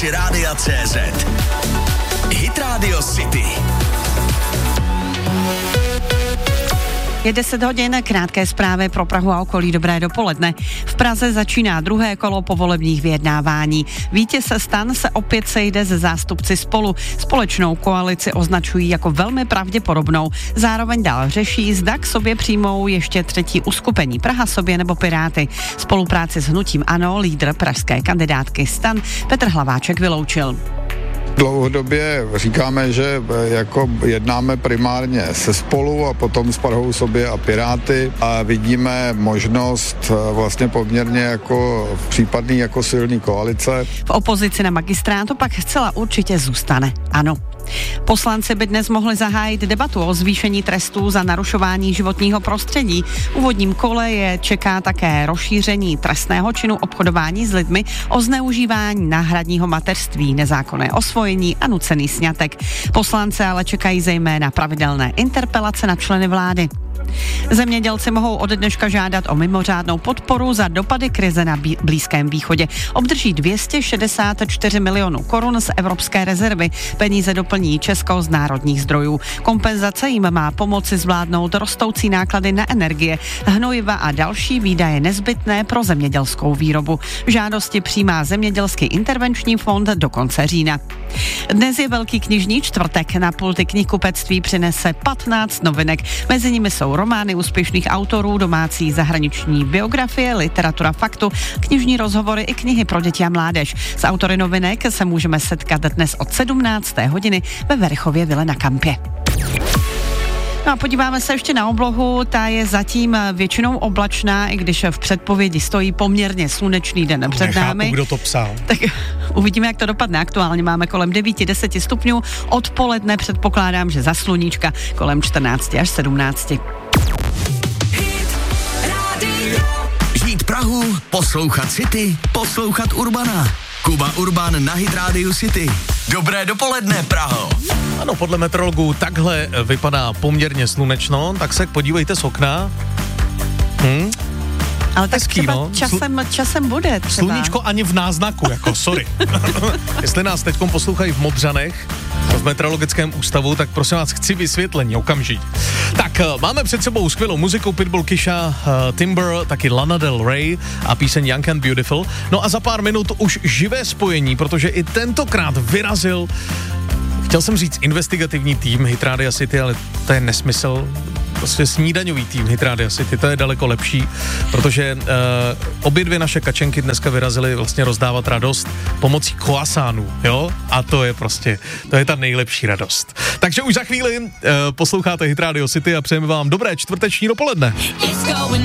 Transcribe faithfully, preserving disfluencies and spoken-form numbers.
aplikaci Rádia C Z. Hit Radio City. Je deset hodin, krátké zprávy pro Prahu a okolí, dobré dopoledne. V Praze začíná druhé kolo povolebních vyjednávání. Vítěz STAN se opět sejde se zástupci Spolu. Společnou koalici označují jako velmi pravděpodobnou. Zároveň dál řeší, zda k sobě přijmou ještě třetí uskupení, Praha sobě nebo Piráty. Spolupráci s hnutím ANO lídr pražské kandidátky STAN Petr Hlaváček vyloučil. Dlouhodobě říkáme, že jako jednáme primárně se Spolu a potom s Prahou sobě a Piráty a vidíme možnost vlastně poměrně jako případný jako silný koalice. V opozici na magistrátu pak zcela určitě zůstane ANO. Poslanci by dnes mohli zahájit debatu o zvýšení trestů za narušování životního prostředí. V úvodním kole je čeká také rozšíření trestného činu obchodování s lidmi, o zneužívání náhradního mateřství, nezákonné osvojení a nucený sňatek. Poslance ale čekají zejména pravidelné interpelace na členy vlády. Zemědělci mohou ode dneška žádat o mimořádnou podporu za dopady krize na Blízkém východě. Obdrží dvě stě šedesát čtyři milionů korun z Evropské rezervy. Peníze doplní Česko z národních zdrojů. Kompenzace jim má pomoci zvládnout rostoucí náklady na energie, hnojiva a další výdaje nezbytné pro zemědělskou výrobu. Žádosti přijímá Zemědělský intervenční fond do konce října. Dnes je Velký knižní čtvrtek. Na pulty knihkupectví přinese patnáct novinek. Mezi nimi jsou romány úspěšných autorů, domácí zahraniční biografie, literatura faktu, knižní rozhovory i knihy pro děti a mládež. S autory novinek se můžeme setkat dnes od sedmnácté hodiny ve Verchově Vile na Kampě. No a podíváme se ještě na oblohu, ta je zatím většinou oblačná, i když v předpovědi stojí poměrně slunečný den před Nechápu, námi. kdo to psal. Tak uvidíme, jak to dopadne. Aktuálně máme kolem devět deset stupňů, odpoledne předpokládám, že za sluníčka kolem čtrnáct až sedmnáct. Žít Prahu, poslouchat City, poslouchat Urbana. Kuba Urban na Hit Radio City. Dobré dopoledne, Praho. Ano, podle meteorologů takhle vypadá poměrně slunečno, tak se podívejte z okna. Hm? Ale tak Hezký, třeba no. časem, časem bude třeba. Sluníčko ani v náznaku, jako sorry. Jestli nás teďkom poslouchají v Modřanech, v meteorologickém ústavu, tak prosím vás, chci vysvětlení, okamžitě. Tak, máme před sebou skvělou muziku Pitbull, Kisha, uh, Timber, taky Lana Del Rey a píseň Young and Beautiful. No a za pár minut už živé spojení, protože i tentokrát vyrazil, chtěl jsem říct investigativní tým Hit Radio City, ale to je nesmysl. Prostě snídaňový tým Hit Radio City, to je daleko lepší, protože uh, obě dvě naše kačenky dneska vyrazily vlastně rozdávat radost pomocí croissantů, jo? A to je prostě, to je ta nejlepší radost. Takže už za chvíli uh, posloucháte Hit Radio City a přejeme vám dobré čtvrteční dopoledne.